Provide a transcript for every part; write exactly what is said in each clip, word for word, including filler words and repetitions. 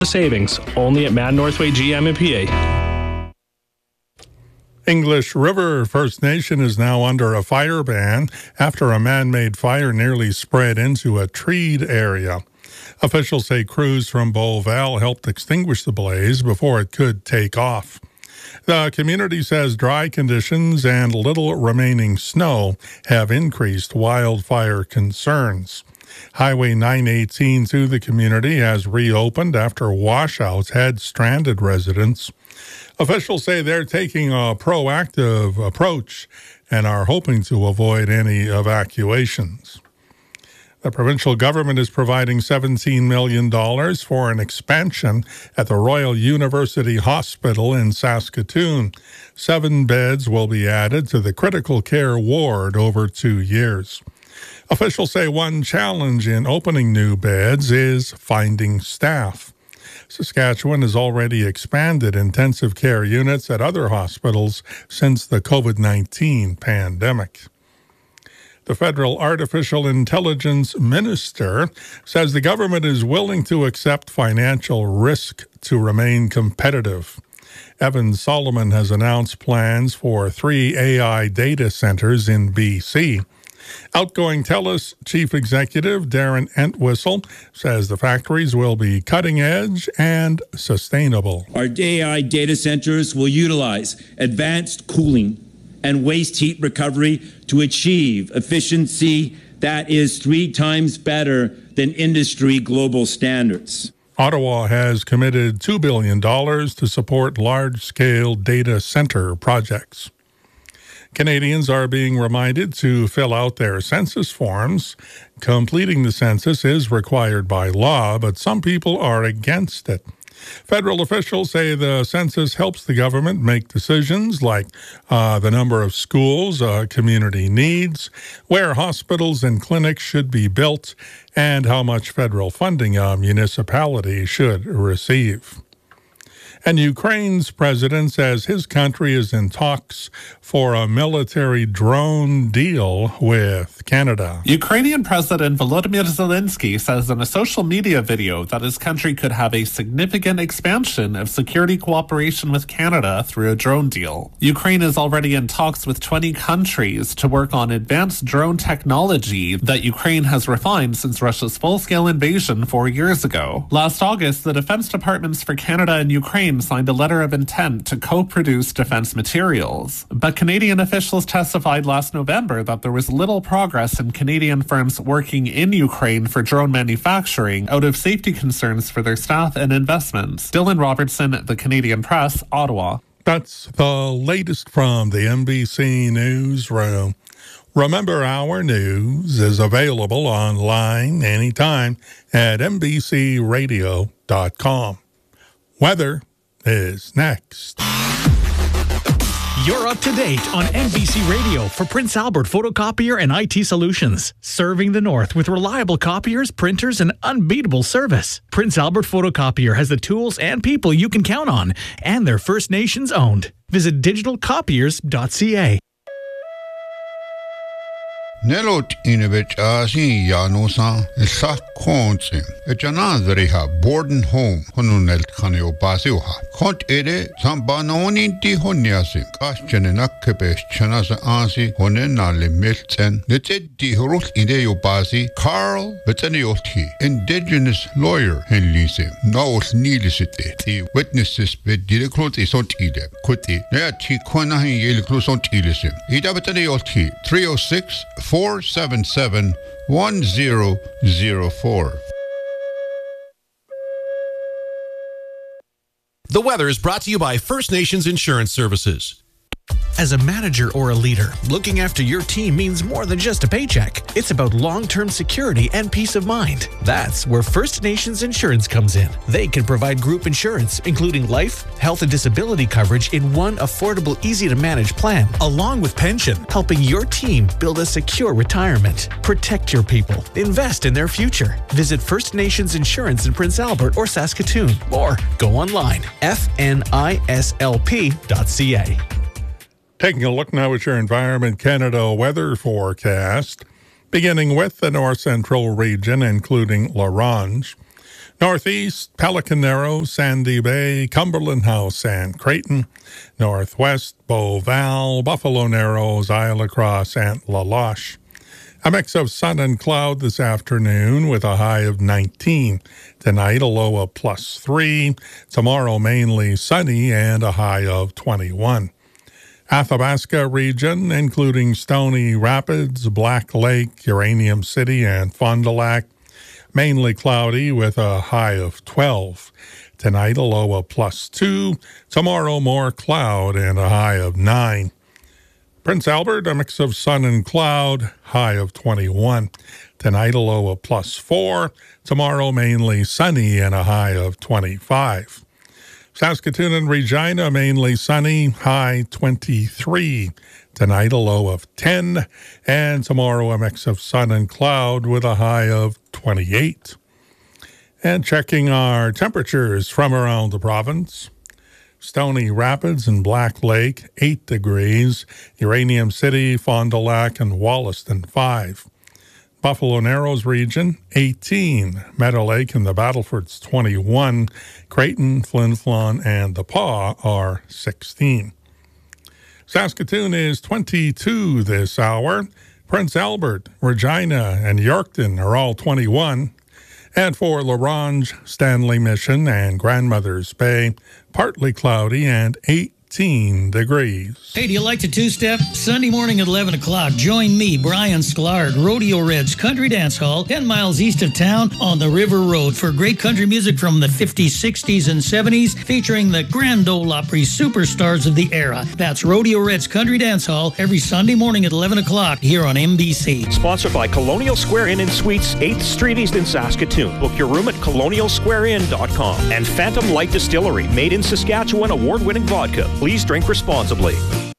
savings, only at Mad Northway G M in P A. English River First Nation is now under a fire ban after a man-made fire nearly spread into a treed area. Officials say crews from Beauval helped extinguish the blaze before it could take off. The community says dry conditions and little remaining snow have increased wildfire concerns. Highway nine eighteen through the community has reopened after washouts had stranded residents. Officials say they're taking a proactive approach and are hoping to avoid any evacuations. The provincial government is providing seventeen million dollars for an expansion at the Royal University Hospital in Saskatoon. Seven beds will be added to the critical care ward over two years. Officials say one challenge in opening new beds is finding staff. Saskatchewan has already expanded intensive care units at other hospitals since the COVID nineteen pandemic. The federal artificial intelligence minister says the government is willing to accept financial risk to remain competitive. Evan Solomon has announced plans for three A I data centers in B C. Outgoing TELUS Chief Executive Darren Entwistle says the factories will be cutting edge and sustainable. Our A I data centers will utilize advanced cooling and waste heat recovery to achieve efficiency that is three times better than industry global standards. Ottawa has committed two billion dollars to support large-scale data center projects. Canadians are being reminded to fill out their census forms. Completing the census is required by law, but some people are against it. Federal officials say the census helps the government make decisions like uh, the number of schools a community needs, where hospitals and clinics should be built, and how much federal funding a municipality should receive. And Ukraine's president says his country is in talks for a military drone deal with Canada. Ukrainian President Volodymyr Zelensky says in a social media video that his country could have a significant expansion of security cooperation with Canada through a drone deal. Ukraine is already in talks with twenty countries to work on advanced drone technology that Ukraine has refined since Russia's full-scale invasion four years ago. Last August, the Defense Departments for Canada and Ukraine signed a letter of intent to co-produce defense materials. But Canadian officials testified last November that there was little progress in Canadian firms working in Ukraine for drone manufacturing out of safety concerns for their staff and investments. Dylan Robertson, The Canadian Press, Ottawa. That's the latest from the N B C Newsroom. Remember, our news is available online anytime at N B C radio dot com. Weather is next. You're up to date on N B C Radio for Prince Albert Photocopier and I T Solutions. Serving the North with reliable copiers, printers, and unbeatable service. Prince Albert Photocopier has the tools and people you can count on, and they're First Nations owned. Visit digital copiers dot c a. Nelot inebet asin yanosan sa konsim. Ejanazriha borden home honunelt kaneo basioha. Kont ere zambanoninti honyasim. Kastjene nakkebes chanas ansi honenale melten. Netedi horus ideo basi. Carl Betanioti, indigenous lawyer henlisim. Naos nilisite. The witnesses bet directly isont ide. Kuti. Neati konahin yeliklusont ilisim. Ida Betanioti three oh six four seven seven one zero zero four. The weather is brought to you by First Nations Insurance Services. As a manager or a leader, looking after your team means more than just a paycheck. It's about long-term security and peace of mind. That's where First Nations Insurance comes in. They can provide group insurance, including life, health, and disability coverage in one affordable, easy-to-manage plan, along with pension, helping your team build a secure retirement. Protect your people. Invest in their future. Visit First Nations Insurance in Prince Albert or Saskatoon, or go online, f n i s l p dot c a. Taking a look now at your Environment Canada weather forecast, beginning with the north central region, including La Ronge. Northeast, Pelican Narrows, Sandy Bay, Cumberland House, and Creighton. Northwest, Beauval, Buffalo Narrows, Isle La Crosse, and La Loche. A mix of sun and cloud this afternoon with a high of nineteen. Tonight, a low of plus three. Tomorrow, mainly sunny and a high of twenty-one. Athabasca region, including Stony Rapids, Black Lake, Uranium City, and Fond du Lac. Mainly cloudy with a high of twelve. Tonight, a low of plus two. Tomorrow, more cloud and a high of nine. Prince Albert, a mix of sun and cloud, high of twenty-one. Tonight, a low of plus four. Tomorrow, mainly sunny and a high of twenty-five. Saskatoon and Regina, mainly sunny, high twenty-three. Tonight, a low of ten. And tomorrow, a mix of sun and cloud with a high of twenty-eight. And checking our temperatures from around the province. Stony Rapids and Black Lake, eight degrees. Uranium City, Fond du Lac, and Wollaston, five. Buffalo Narrows region, eighteen. Meadow Lake and the Battlefords, twenty-one. Creighton, Flin Flon, and the Pas are sixteen. Saskatoon is twenty-two this hour. Prince Albert, Regina, and Yorkton are all twenty-one. And for La Ronge, Stanley Mission, and Grandmother's Bay, partly cloudy and eighteen degrees. Hey, do you like to two-step? Sunday morning at eleven o'clock, join me, Brian Sklar, Rodeo Reds Country Dance Hall, ten miles east of town on the River Road for great country music from the fifties, sixties, and seventies, featuring the Grand Ole Opry superstars of the era. That's Rodeo Reds Country Dance Hall every Sunday morning at eleven o'clock here on M B C. Sponsored by Colonial Square Inn and Suites, eighth Street East in Saskatoon. Book your room at colonial square inn dot com. And Phantom Light Distillery, made in Saskatchewan, award-winning vodka. Please drink responsibly.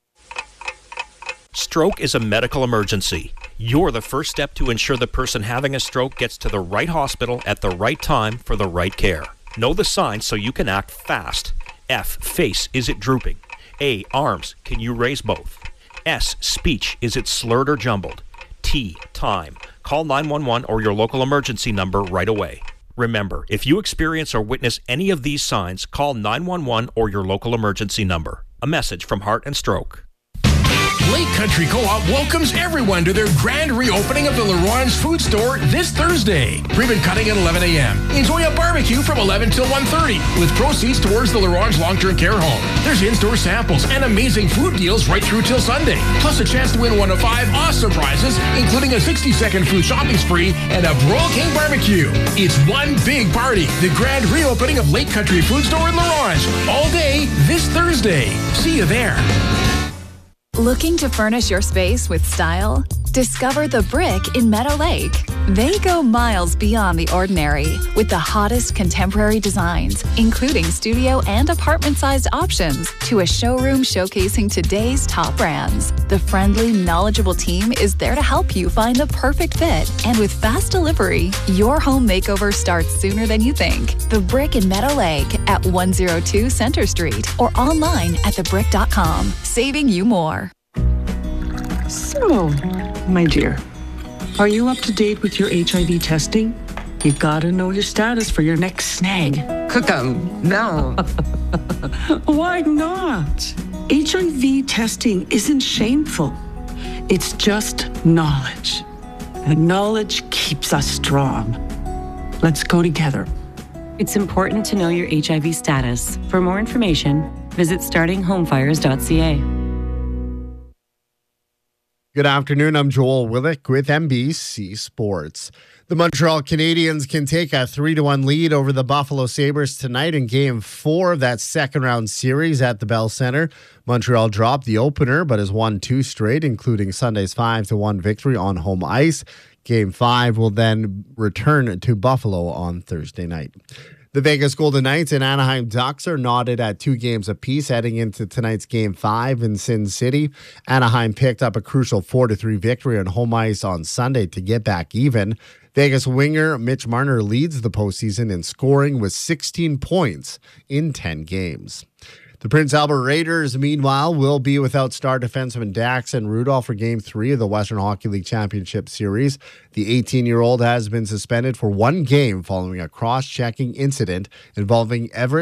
Stroke is a medical emergency. You're the first step to ensure the person having a stroke gets to the right hospital at the right time for the right care. Know the signs so you can act fast. F. Face. Is it drooping? A. Arms. Can you raise both? S. Speech. Is it slurred or jumbled? T. Time. Call nine one one or your local emergency number right away. Remember, if you experience or witness any of these signs, call nine one one or your local emergency number. A message from Heart and Stroke. Lake Country Co-op welcomes everyone to their grand reopening of the La Ronge Food Store this Thursday. Ribbon cutting at eleven a.m. Enjoy a barbecue from eleven till one thirty with proceeds towards the La Ronge Long-Term Care Home. There's in-store samples and amazing food deals right through till Sunday. Plus a chance to win one of five awesome prizes, including a sixty-second food shopping spree and a Broil King barbecue. It's one big party. The grand reopening of Lake Country Food Store in La Ronge. All day this Thursday. See you there. Looking to furnish your space with style? Discover The Brick in Meadow Lake. They go miles beyond the ordinary with the hottest contemporary designs, including studio and apartment-sized options, to a showroom showcasing today's top brands. The friendly, knowledgeable team is there to help you find the perfect fit. And with fast delivery, your home makeover starts sooner than you think. The Brick in Meadow Lake at one oh two Center Street or online at the brick dot com, saving you more. So, my dear, are you up to date with your H I V testing? You gotta know your status for your next snag. Cuckoo, no. Why not? H I V testing isn't shameful. It's just knowledge. And knowledge keeps us strong. Let's go together. It's important to know your H I V status. For more information, visit starting home fires dot c a. Good afternoon, I'm Joel Willick with N B C Sports. The Montreal Canadiens can take a three to one lead over the Buffalo Sabres tonight in Game four of that second-round series at the Bell Centre. Montreal dropped the opener, but has won two straight, including Sunday's five to one victory on home ice. Game five will then return to Buffalo on Thursday night. The Vegas Golden Knights and Anaheim Ducks are knotted at two games apiece heading into tonight's Game five in Sin City. Anaheim picked up a crucial four to three victory on home ice on Sunday to get back even. Vegas winger Mitch Marner leads the postseason in scoring with sixteen points in ten games. The Prince Albert Raiders, meanwhile, will be without star defenseman Daxon Rudolph for Game three of the Western Hockey League Championship Series. The eighteen-year-old has been suspended for one game following a cross-checking incident involving Everett